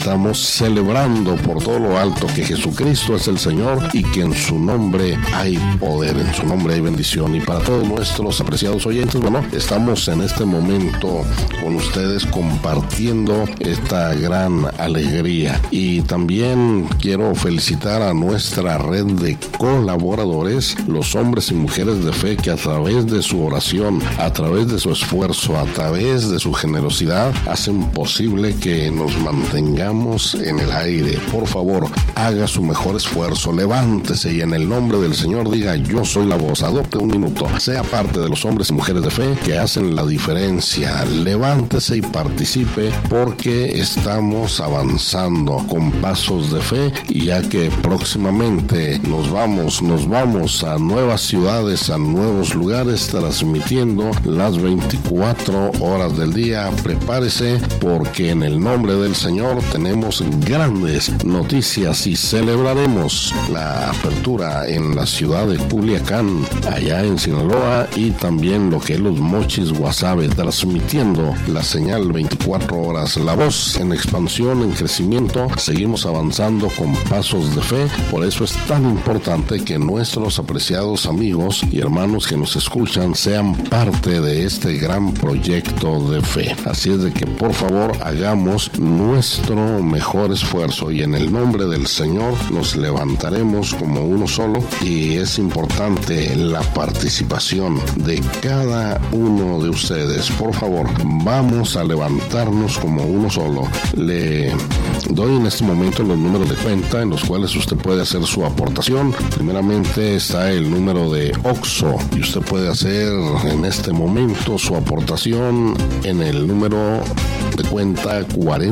Estamos celebrando por todo lo alto que Jesucristo es el Señor y que en su nombre hay poder, en su nombre hay bendición. Y para todos nuestros apreciados oyentes, bueno, estamos en este momento con ustedes compartiendo esta gran alegría. Y también quiero felicitar a nuestra red de colaboradores, los hombres y mujeres de fe que a través de su oración, a través de su esfuerzo, a través de su generosidad, hacen posible que nos mantengamos en el aire. Por favor, haga su mejor esfuerzo, levántese y en el nombre del Señor diga: yo soy la voz. Adopte un minuto, sea parte de los hombres y mujeres de fe que hacen la diferencia. Levántese y participe, porque estamos avanzando con pasos de fe, y ya que próximamente nos vamos a nuevas ciudades, a nuevos lugares, transmitiendo las 24 horas del día. Prepárese, porque en el nombre del Señor tenemos grandes noticias y celebraremos la apertura en la ciudad de Culiacán, allá en Sinaloa, y también lo que es Los Mochis, Guasave, transmitiendo la señal 24 horas. La voz en expansión, en crecimiento, seguimos avanzando con pasos de fe. Por eso es tan importante que nuestros apreciados amigos y hermanos que nos escuchan sean parte de este gran proyecto de fe. Así es de que por favor hagamos nuestro mejor esfuerzo y en el nombre del Señor nos levantaremos como uno solo. Y es importante la participación de cada uno de ustedes. Por favor, vamos a levantarnos como uno solo. Le doy en este momento los números de cuenta en los cuales usted puede hacer su aportación. Primeramente está el número de OXXO, y usted puede hacer en este momento su aportación en el número de cuenta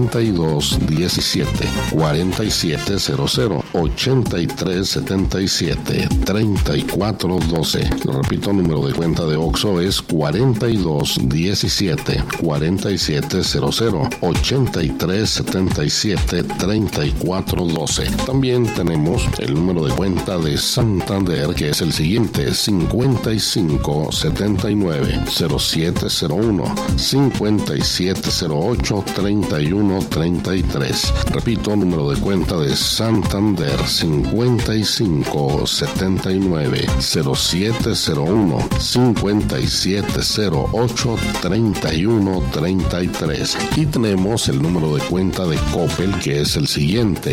4217 4700 8377 3412. Lo repito, el número de cuenta de OXXO es 4217 4700 8377 3412. También tenemos el número de cuenta de Santander, que es el siguiente: 5579 0701 5708 3133. Repito, número de cuenta de Santander: 5579 0701 5708 3133. Y tenemos el número de cuenta de Coppel, que es el siguiente: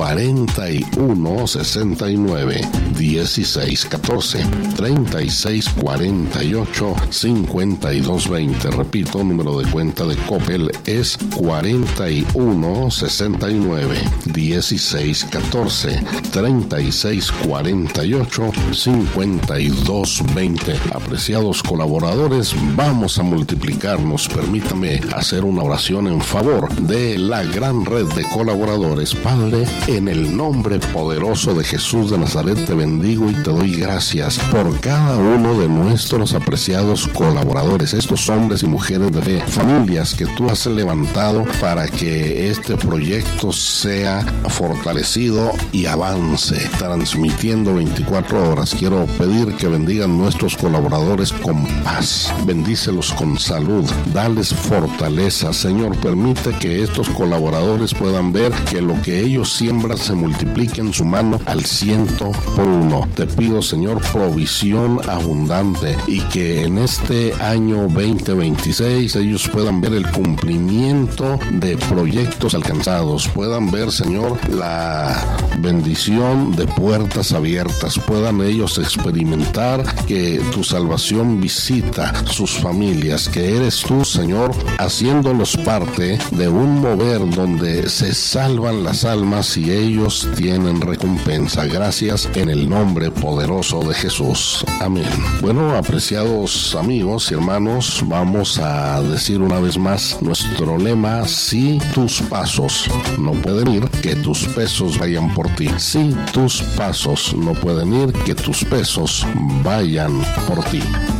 4169 1614 3648 5220. Repito, número de cuenta de Coppel es 4169 1614 3648 5220. Apreciados colaboradores, vamos a multiplicarnos. Permítame hacer una oración en favor de la gran red de colaboradores. Padre, en el nombre poderoso de Jesús de Nazaret, te bendigo y te doy gracias por cada uno de nuestros apreciados colaboradores, estos hombres y mujeres de fe, familias que tú has levantado para que este proyecto sea fortalecido y avance, transmitiendo 24 horas. Quiero pedir que bendigan nuestros colaboradores con paz, bendícelos con salud, dales fortaleza. Señor, permite que estos colaboradores puedan ver que lo que ellos siembran se multiplique en su mano al 100%. Te pido, Señor, provisión abundante, y que en este año 2026 ellos puedan ver el cumplimiento de proyectos alcanzados, puedan ver, Señor, la bendición de puertas abiertas, puedan ellos experimentar que tu salvación visita sus familias, que eres tú, Señor, haciéndolos parte de un mover donde se salvan las almas y ellos tienen recompensa. Gracias en el nombre poderoso de Jesús. Amén. Bueno, apreciados amigos y hermanos, vamos a decir una vez más nuestro lema: si tus pasos no pueden ir, que tus pesos vayan por ti. Si tus pasos no pueden ir, que tus pesos vayan por ti.